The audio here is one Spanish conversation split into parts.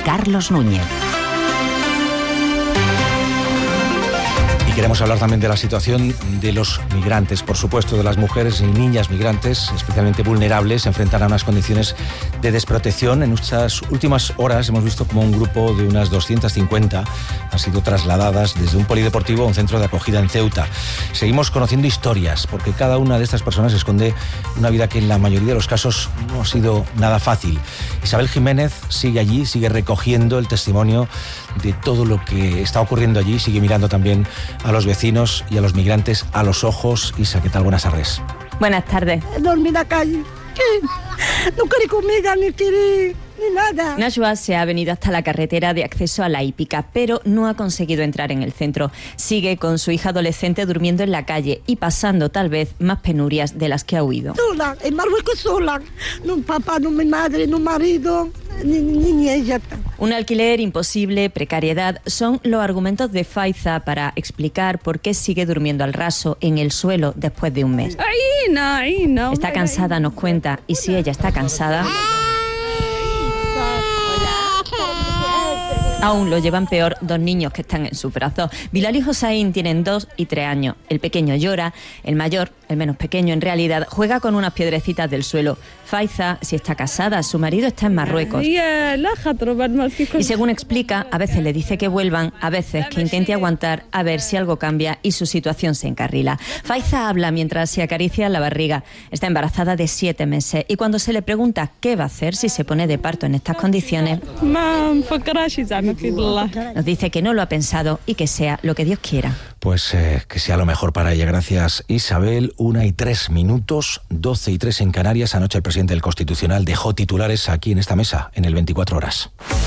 Carlos Núñez. Queremos hablar también de la situación de los migrantes, por supuesto, de las mujeres y niñas migrantes, especialmente vulnerables, se enfrentan a unas condiciones de desprotección. En estas últimas horas hemos visto como un grupo de unas 250 han sido trasladadas desde un polideportivo a un centro de acogida en Ceuta. Seguimos conociendo historias, porque cada una de estas personas esconde una vida que en la mayoría de los casos no ha sido nada fácil. Isabel Jiménez sigue allí, sigue recogiendo el testimonio de todo lo que está ocurriendo allí, sigue mirando también a los vecinos y a los migrantes a los ojos. Isa, ¿qué tal? Buenas tardes. Buenas tardes. Dormí en la calle. No quiere comida, ni quiere ni nada. Najwa se ha venido hasta la carretera de acceso a La Hípica, pero no ha conseguido entrar en el centro. Sigue con su hija adolescente durmiendo en la calle y pasando tal vez más penurias de las que ha huido. Sola, en Marruecos sola. No papá, no mi madre, no marido, ni ella. Un alquiler imposible, precariedad, son los argumentos de Faiza para explicar por qué sigue durmiendo al raso en el suelo después de un mes. Está cansada, nos cuenta, y si ella está cansada, aún lo llevan peor dos niños que están en sus brazos. Bilal y Hossein tienen 2 y 3 años. El pequeño llora, el mayor, el menos pequeño en realidad, juega con unas piedrecitas del suelo. Faiza, si está casada, su marido está en Marruecos. Y según explica, a veces le dice que vuelvan, a veces que intente aguantar a ver si algo cambia y su situación se encarrila. Faiza habla mientras se acaricia la barriga. Está embarazada de 7 meses y cuando se le pregunta qué va a hacer si se pone de parto en estas condiciones, nos dice que no lo ha pensado y que sea lo que Dios quiera. Pues que sea lo mejor para ella. Gracias, Isabel. 1:03, 12:03 en Canarias. Anoche el presidente del Constitucional dejó titulares aquí en esta mesa, en el 24 horas.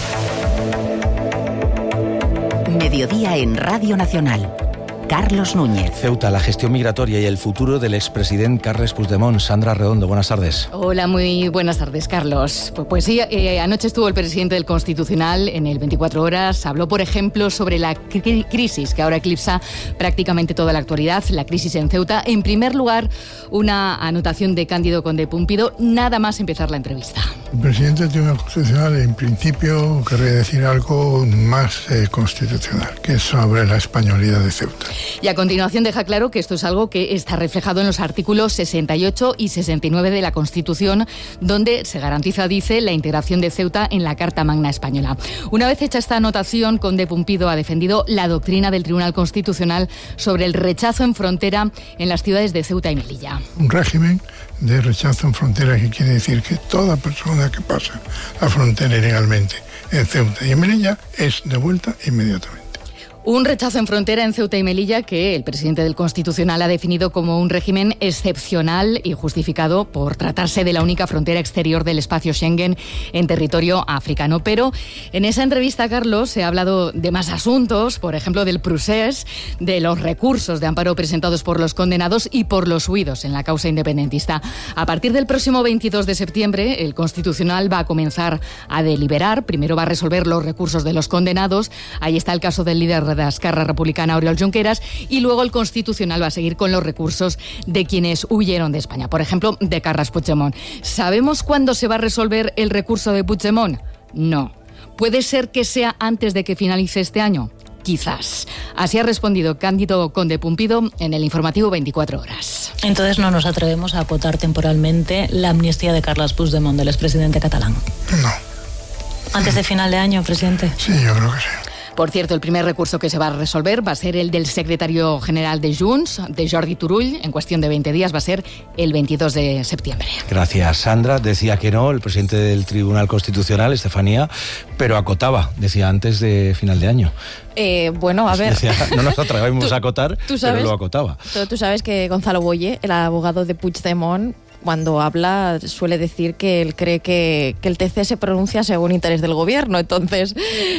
Mediodía en Radio Nacional. Carlos Núñez. Ceuta, la gestión migratoria y el futuro del expresidente Carles Puigdemont. Sandra Redondo, buenas tardes. Hola, muy buenas tardes, Carlos. Pues sí, anoche estuvo el presidente del Constitucional en el 24 horas. Habló, por ejemplo, sobre la crisis que ahora eclipsa prácticamente toda la actualidad, la crisis en Ceuta. En primer lugar, una anotación de Cándido Conde Pumpido, nada más empezar la entrevista. El presidente del Tribunal Constitucional, en principio, querría decir algo más constitucional, que es sobre la españolidad de Ceuta. Y a continuación deja claro que esto es algo que está reflejado en los artículos 68 y 69 de la Constitución, donde se garantiza, dice, la integración de Ceuta en la Carta Magna Española. Una vez hecha esta anotación, Conde Pumpido ha defendido la doctrina del Tribunal Constitucional sobre el rechazo en frontera en las ciudades de Ceuta y Melilla. Un régimen de rechazo en frontera que quiere decir que toda persona que pasa la frontera ilegalmente en Ceuta y en Melilla es devuelta inmediatamente. Un rechazo en frontera en Ceuta y Melilla que el presidente del Constitucional ha definido como un régimen excepcional y justificado por tratarse de la única frontera exterior del espacio Schengen en territorio africano. Pero en esa entrevista, Carlos, se ha hablado de más asuntos, por ejemplo, del procés, de los recursos de amparo presentados por los condenados y por los huidos en la causa independentista. A partir del próximo 22 de septiembre, el Constitucional va a comenzar a deliberar. Primero va a resolver los recursos de los condenados. Ahí está el caso del líder de Esquerra Republicana, Oriol Junqueras, y luego el Constitucional va a seguir con los recursos de quienes huyeron de España, por ejemplo, de Carles Puigdemont. ¿Sabemos cuándo se va a resolver el recurso de Puigdemont? No. ¿Puede ser que sea antes de que finalice este año? Quizás. Así ha respondido Cándido Conde Pumpido en el informativo 24 horas. Entonces no nos atrevemos a acotar temporalmente la amnistía de Carles Puigdemont, del expresidente catalán. No. ¿Antes de final de año, presidente? Sí, yo creo que sí. Por cierto, el primer recurso que se va a resolver va a ser el del secretario general de Junts, de Jordi Turull. En cuestión de 20 días va a ser el 22 de septiembre. Gracias, Sandra. Decía que no el presidente del Tribunal Constitucional, Estefanía, pero acotaba, decía, antes de final de año. Bueno, a ver... Decía, no nos atrevemos a acotar, pero lo acotaba. Tú sabes que Gonzalo Boye, el abogado de Puigdemont, cuando habla suele decir que él cree que el TC se pronuncia según interés del gobierno. Entonces,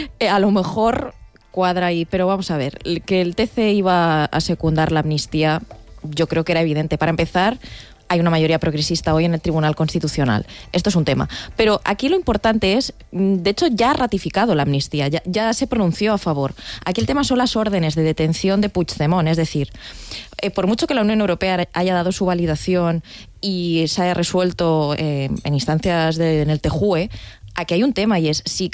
a lo mejor cuadra ahí. Pero vamos a ver, que el TC iba a secundar la amnistía, yo creo que era evidente. Para empezar, hay una mayoría progresista hoy en el Tribunal Constitucional. Esto es un tema. Pero aquí lo importante es, de hecho, ya ha ratificado la amnistía, ya se pronunció a favor. Aquí el tema son las órdenes de detención de Puigdemont, es decir, por mucho que la Unión Europea haya dado su validación y se haya resuelto en instancias en el TJUE, aquí hay un tema y es si